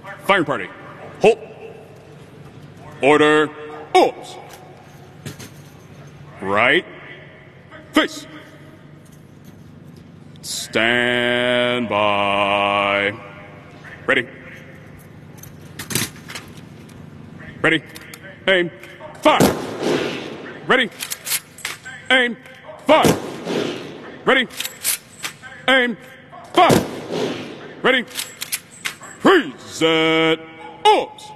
Firing party. Halt. Order. Ops. Right. Face. Stand by. Ready. Ready. Aim. Fire. Ready. Aim. Fire. Ready. Aim. Fire. Ready. Preset. Ops.